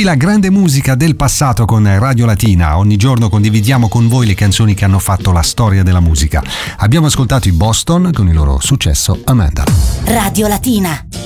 la grande musica del passato con Radio Latina. Ogni giorno condividiamo con voi le canzoni che hanno fatto la storia della musica. Abbiamo ascoltato i Boston con il loro successo Amanda. Radio Latina.